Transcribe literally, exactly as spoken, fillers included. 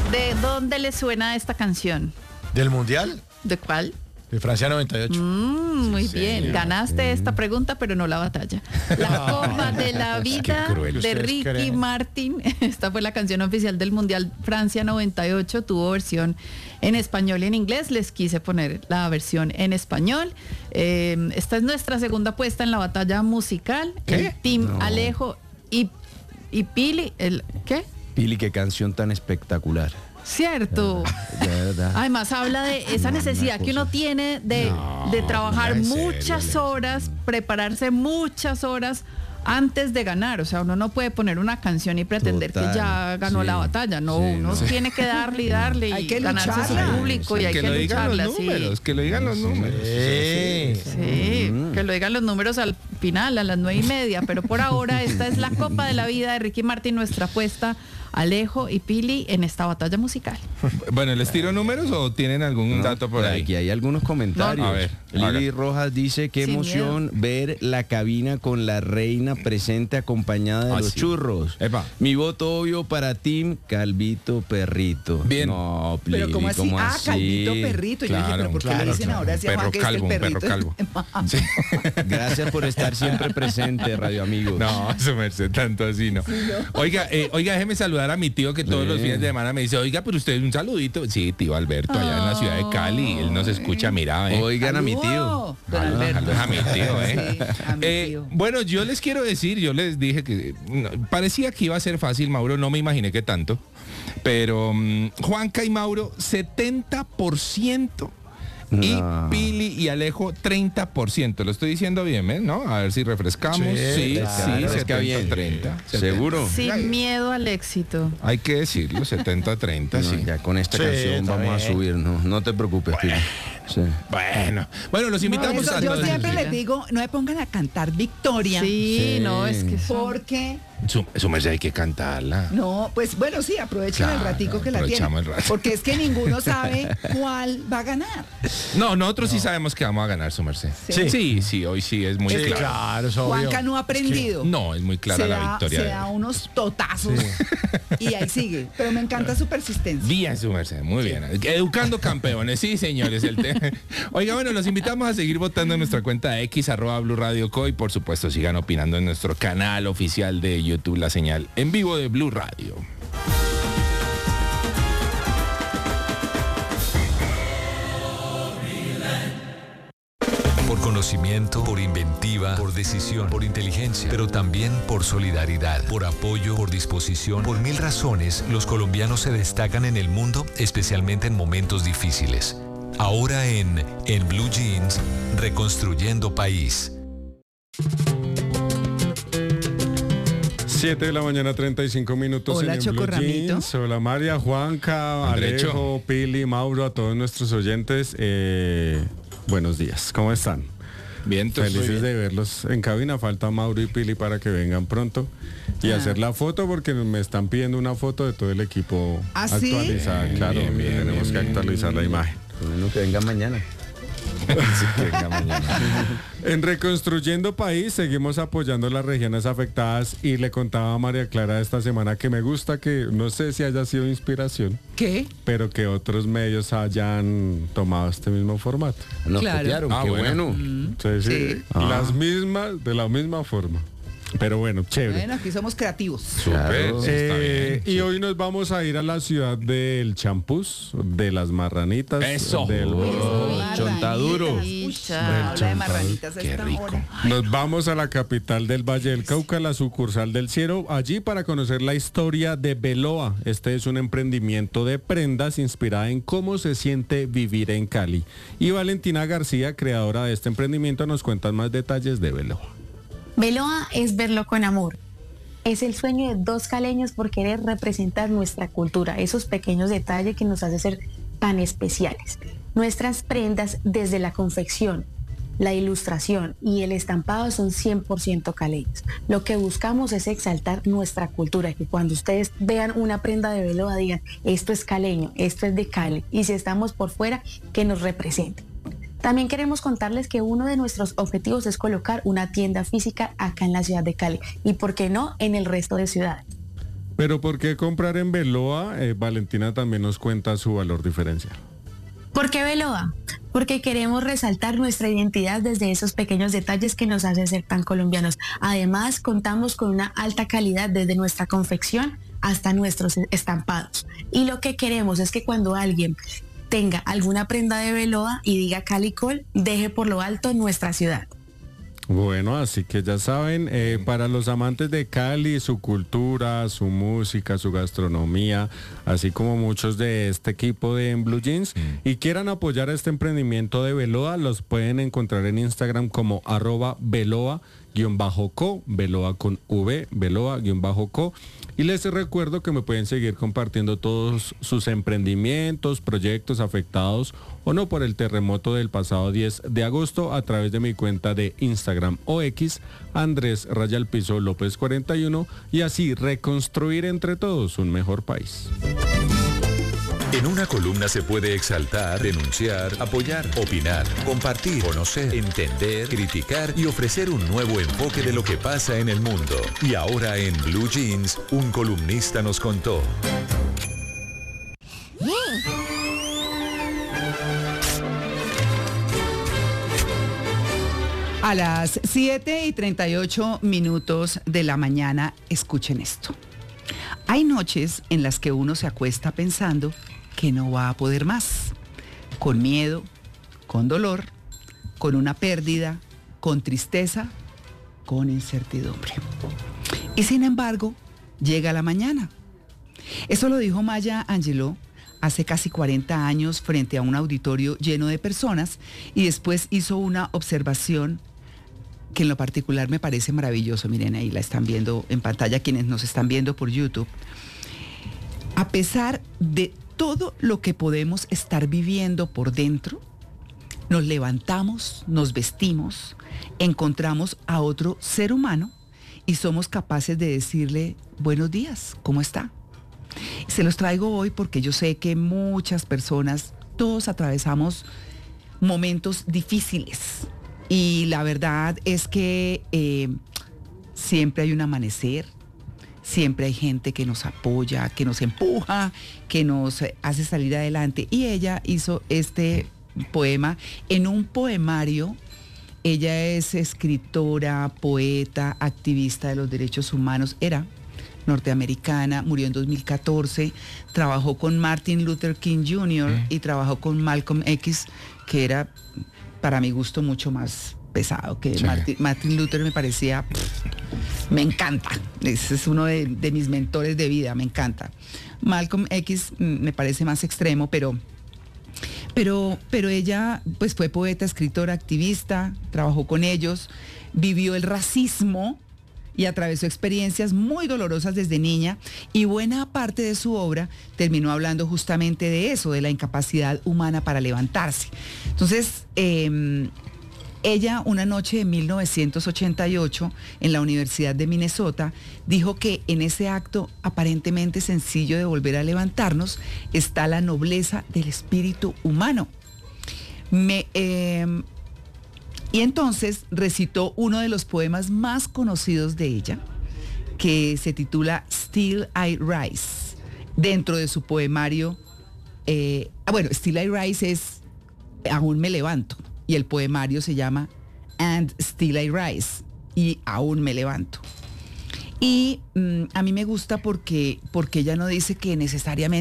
¿De dónde le suena esta canción? ¿Del Mundial? ¿De cuál? De Francia noventa y ocho. Mm, muy sí, bien, señor. Ganaste esta pregunta, pero no la batalla. La Copa de la Vida de Ricky creen. Martin. Esta fue la canción oficial del Mundial Francia noventa y ocho. Tuvo versión en español y en inglés. Les quise poner la versión en español. Eh, esta es nuestra segunda apuesta en la batalla musical. ¿Qué? El Team No. Alejo y, y Pili. El, ¿Qué? Pili, qué canción tan espectacular. Cierto. De verdad. Además habla de esa necesidad que uno tiene de, No, de trabajar en serio, muchas Alejo. horas, prepararse muchas horas antes de ganar. O sea, uno no puede poner una canción y pretender Total, que ya ganó sí, la batalla. No, sí, uno no. tiene que darle y darle Hay y que ganarse su lucharla. público y hay que, que, lo digan lucharla. los sí. números, que lo digan los números. Sí. Sí, Mm. que lo digan los números al final, a las nueve y media. Pero por ahora esta es la Copa de la Vida de Ricky Martin, nuestra apuesta. Alejo y Pili en esta batalla musical. Bueno, ¿les tiro números o tienen algún No, dato por ahí? Aquí hay algunos comentarios. No, a ver, Lili haga. Rojas dice, qué Sin emoción ver la cabina con la reina presente acompañada de Ah, los sí. churros. Epa. Mi voto obvio para Team Calvito Perrito. Bien. No, Pero Lili, ¿cómo así? ¿cómo ah, así? Calvito Perrito. Yo dije, Claro, pero ¿por qué claro, le dicen claro. ahora así a Perro Juan que calvo, es un el perro perrito? Sí. Gracias por estar siempre presente, Radio Amigos. No, su merced, tanto así no. Oiga, eh, oiga, déjeme saludar a mi tío que todos Sí. los fines de semana me dice, oiga, pero usted un saludito. Sí, tío Alberto, allá en la ciudad de Cali. Él nos escucha, mira, eh. Oigan a mi tío. Saludo, don Saludos, Alberto. saludos a mi tío, ¿eh? Sí, a mi Eh, tío. bueno, yo les quiero decir, yo les dije que no, parecía que iba a ser fácil, Mauro, no me imaginé que tanto, pero um, Juanca y Mauro, setenta por ciento y No. Pili y Alejo, treinta por ciento. Lo estoy diciendo bien, ¿eh? ¿No? A ver si refrescamos. Sí, Sí, claro, sí, refresca setenta, bien. treinta. ¿Seguro? Sin miedo al éxito. Hay que decirlo, setenta treinta, No, sí. ya con esta Sí, canción está vamos a bien. subir, no, no te preocupes, Pili. Sí. Bueno, bueno, los invitamos Eso, a yo todos. siempre les digo, no me pongan a cantar Victoria. Sí, Sí. no, es que eso- Porque, Su, su merced hay que cantarla. no, pues bueno, sí, aprovechen Claro, el ratico que la tienen. aprovechamos el rato. Porque es que ninguno sabe cuál va a ganar. No, nosotros sí sabemos que vamos a ganar, su merced. Sí. Sí, sí, hoy sí es muy Sí, claro. claro, es obvio. Juanca no ha aprendido. No, es muy clara se la da, victoria. se de da hoy. unos totazos y ahí sigue. Pero me encanta su persistencia. Bien, su merced, muy bien. Educando campeones, sí, señores. El te- Oiga, bueno, los invitamos a seguir votando en nuestra cuenta de X, arroba Blue Radio Co. Y por supuesto, sigan opinando en nuestro canal oficial de YouTube, La Señal, en vivo de Blue Radio. Por conocimiento, por inventiva, por decisión, por inteligencia, pero también por solidaridad, por apoyo, por disposición. Por mil razones, los colombianos se destacan en el mundo, especialmente en momentos difíciles. Ahora en, en Blue Jeans, Reconstruyendo País. siete de la mañana, treinta y cinco minutos. Hola, en el Blue Chocorramito. Jeans. Hola, María, Juanca, Andrecho. Alejo, Pili, Mauro, a todos nuestros oyentes. Eh, buenos días, ¿cómo están? Bien, entonces. Felices de verlos en cabina. Falta Mauro y Pili para que vengan pronto y Ah. hacer la foto, porque me están pidiendo una foto de todo el equipo ¿Ah, sí? actualizada. Claro, Bien, bien, tenemos bien, que actualizar la imagen. Bueno, que venga mañana. Sí, venga, mañana. En Reconstruyendo País seguimos apoyando las regiones afectadas y le contaba a María Clara esta semana que me gusta que, no sé si haya sido inspiración, ¿Qué? pero que otros medios hayan tomado este mismo formato. Nos Claro. copiaron, Ah, qué bueno. bueno. Sí, sí, Sí. las mismas, de la misma forma. Pero bueno, chévere. Bueno, aquí somos creativos. Súper, Claro. sí, está Eh, bien. y hoy nos vamos a ir a la ciudad del champús, de las marranitas. Eso. del- Chontaduro. Marranitas. Del Uy, habla de chontaduro. marranitas a Qué esta rico. hora. Nos vamos a la capital del Valle del Cauca, la sucursal del Cielo, allí para conocer la historia de Veloa. Este es un emprendimiento de prendas inspirada en cómo se siente vivir en Cali. Y Valentina García, creadora de este emprendimiento, nos cuenta más detalles de Veloa. Veloa es verlo con amor. Es el sueño de dos caleños por querer representar nuestra cultura, esos pequeños detalles que nos hacen ser tan especiales. Nuestras prendas, desde la confección, la ilustración y el estampado, son cien por ciento caleños. Lo que buscamos es exaltar nuestra cultura, que cuando ustedes vean una prenda de Veloa digan, esto es caleño, esto es de Cali, y si estamos por fuera, que nos representen. También queremos contarles que uno de nuestros objetivos es colocar una tienda física acá en la ciudad de Cali y, por qué no, en el resto de ciudades. Pero ¿por qué comprar en Beloa? Eh, Valentina también nos cuenta su valor diferencial. ¿Por qué Beloa? Porque queremos resaltar nuestra identidad desde esos pequeños detalles que nos hacen ser tan colombianos. Además, contamos con una alta calidad desde nuestra confección hasta nuestros estampados. Y lo que queremos es que cuando alguien tenga alguna prenda de Beloa y diga Cali Col, deje por lo alto nuestra ciudad. Bueno, así que ya saben, eh, para los amantes de Cali, su cultura, su música, su gastronomía, así como muchos de este equipo de En Blue Jeans, mm. y quieran apoyar este emprendimiento de Beloa, los pueden encontrar en Instagram como arroba Beloa guión bajo co, Beloa con V, Beloa guión bajo co. Y les recuerdo que me pueden seguir compartiendo todos sus emprendimientos, proyectos afectados o no por el terremoto del pasado diez de agosto a través de mi cuenta de Instagram o X, Andrés Rayal Piso López cuarenta y uno, y así reconstruir entre todos un mejor país. En una columna se puede exaltar, denunciar, apoyar, opinar, compartir, conocer, entender, criticar y ofrecer un nuevo enfoque de lo que pasa en el mundo. Y ahora en Blue Jeans, un columnista nos contó. A las siete y treinta y ocho minutos de la mañana, escuchen esto. Hay noches en las que uno se acuesta pensando que no va a poder más, con miedo, con dolor, con una pérdida, con tristeza, con incertidumbre. Y sin embargo, llega la mañana. Eso lo dijo Maya Angelou hace casi cuarenta años frente a un auditorio lleno de personas y después hizo una observación que en lo particular me parece maravilloso. Miren, ahí la están viendo en pantalla quienes nos están viendo por YouTube. A pesar de todo lo que podemos estar viviendo por dentro, nos levantamos, nos vestimos, encontramos a otro ser humano y somos capaces de decirle, buenos días, ¿cómo está? Se los traigo hoy porque yo sé que muchas personas, todos atravesamos momentos difíciles y la verdad es que eh, siempre hay un amanecer. Siempre hay gente que nos apoya, que nos empuja, que nos hace salir adelante. Y ella hizo este poema en un poemario. Ella es escritora, poeta, activista de los derechos humanos. Era norteamericana, murió en dos mil catorce. Trabajó con Martin Luther King junior Mm. y trabajó con Malcolm X, que era, para mi gusto, mucho más pesado que sí. Martin, Martin Luther me parecía, pff, me encanta, ese es uno de, de mis mentores de vida, me encanta. Malcolm X me parece más extremo, pero, pero, pero ella pues fue poeta, escritora, activista, trabajó con ellos, vivió el racismo y atravesó experiencias muy dolorosas desde niña y buena parte de su obra terminó hablando justamente de eso, de la incapacidad humana para levantarse. Entonces, eh, ella, una noche de mil novecientos ochenta y ocho, en la Universidad de Minnesota, dijo que en ese acto aparentemente sencillo de volver a levantarnos está la nobleza del espíritu humano. Me, eh, y entonces recitó uno de los poemas más conocidos de ella, que se titula Still I Rise, dentro de su poemario. Eh, bueno, Still I Rise es Aún me levanto. Y el poemario se llama And Still I Rise, y aún me levanto. Y mm, a mí me gusta porque, porque ella no dice que necesariamente